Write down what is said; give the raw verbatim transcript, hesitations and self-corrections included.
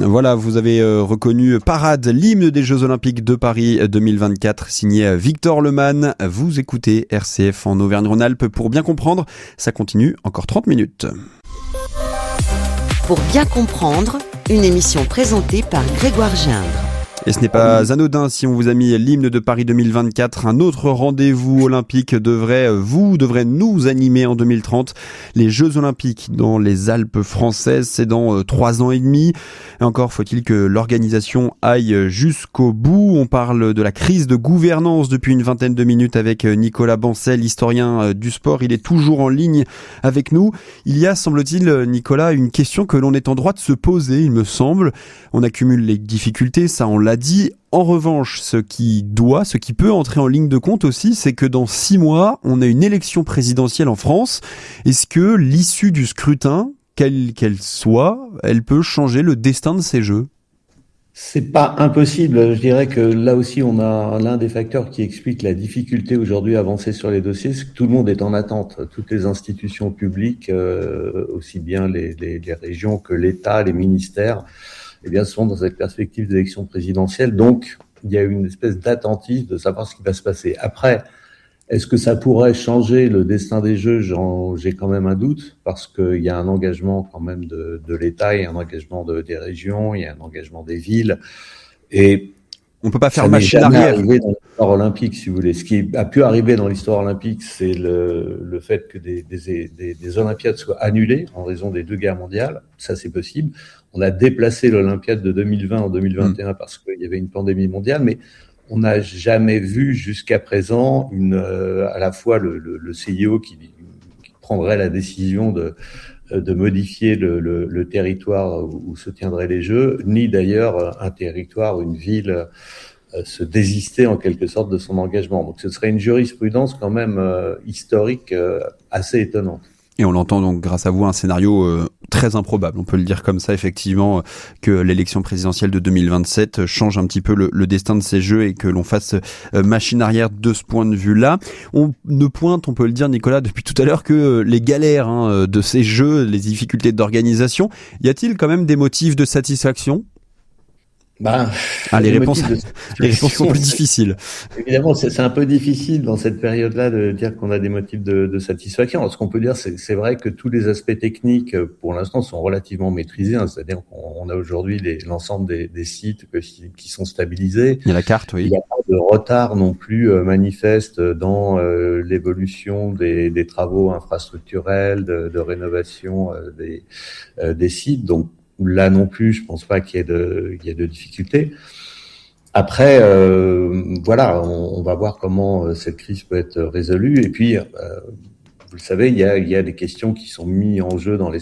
Voilà, vous avez euh, reconnu Parade, l'hymne des Jeux Olympiques de Paris deux mille vingt-quatre, signé Victor Lemann. Vous écoutez R C F en Auvergne-Rhône-Alpes pour bien comprendre. Ça continue encore trente minutes. Pour bien comprendre, une émission présentée par Grégoire Gindre. Et ce n'est pas anodin si on vous a mis l'hymne de Paris deux mille vingt-quatre. Un autre rendez-vous olympique devrait vous, devrait nous animer en deux mille trente. Les Jeux Olympiques dans les Alpes françaises, c'est dans trois ans et demi. Et encore faut-il que l'organisation aille jusqu'au bout. On parle de la crise de gouvernance depuis une vingtaine de minutes avec Nicolas Bancel, historien du sport. Il est toujours en ligne avec nous. Il y a, semble-t-il, Nicolas, une question que l'on est en droit de se poser, il me semble. On accumule les difficultés, ça on l'a dit. En revanche, ce qui doit, ce qui peut entrer en ligne de compte aussi, c'est que dans six mois, on a une élection présidentielle en France. Est-ce que l'issue du scrutin, quelle qu'elle soit, elle peut changer le destin de ces Jeux ? C'est pas impossible. Je dirais que là aussi, on a l'un des facteurs qui explique la difficulté aujourd'hui à avancer sur les dossiers, c'est que tout le monde est en attente. Toutes les institutions publiques, euh, aussi bien les, les, les régions que l'État, les ministères, eh bien, sont dans cette perspective d'élection présidentielle. Donc, il y a une espèce d'attentisme de savoir ce qui va se passer. Après, est-ce que ça pourrait changer le destin des Jeux ? J'en, j'ai quand même un doute, parce qu'il y a un engagement quand même de, de l'État, il y a un engagement de, des régions, il y a un engagement des villes. Et on peut pas faire ça machine n'est jamais arrière. arrivé dans l'histoire olympique, si vous voulez. Ce qui a pu arriver dans l'histoire olympique, c'est le, le fait que des, des, des, des Olympiades soient annulées en raison des deux guerres mondiales. Ça, c'est possible. On a déplacé l'Olympiade de deux mille vingt en deux mille vingt et un mmh. parce qu'il y avait une pandémie mondiale, mais on n'a jamais vu jusqu'à présent une, euh, à la fois le, le, le C I O qui, qui prendrait la décision de, de modifier le, le, le territoire où, où se tiendraient les Jeux, ni d'ailleurs un territoire, une ville euh, se désister en quelque sorte de son engagement. Donc ce serait une jurisprudence quand même euh, historique euh, assez étonnante. Et on entend donc grâce à vous un scénario euh, très improbable, on peut le dire comme ça effectivement, euh, que l'élection présidentielle de deux mille vingt-sept change un petit peu le, le destin de ces Jeux et que l'on fasse euh, machine arrière de ce point de vue-là. On ne pointe, on peut le dire Nicolas, depuis tout à l'heure que euh, les galères hein, de ces Jeux, les difficultés d'organisation. Y a-t-il quand même des motifs de satisfaction ? Ben, ah, les, réponses, les réponses sont plus difficiles. Évidemment, c'est, c'est un peu difficile dans cette période-là de dire qu'on a des motifs de, de satisfaction. Alors, ce qu'on peut dire, c'est, c'est vrai que tous les aspects techniques, pour l'instant, sont relativement maîtrisés. Hein, c'est-à-dire qu'on a aujourd'hui les, l'ensemble des, des sites que, qui sont stabilisés. Il y a la carte, oui. Il n'y a pas de retard non plus euh, manifeste dans euh, l'évolution des, des travaux infrastructurels, de, de rénovation euh, des, euh, des sites. Donc, là non plus, je pense pas qu'il y ait de, il y ait de difficultés. Après, euh, voilà, on, on va voir comment euh, cette crise peut être résolue. Et puis, euh, vous le savez, il y a, il y a des questions qui sont mises en jeu dans les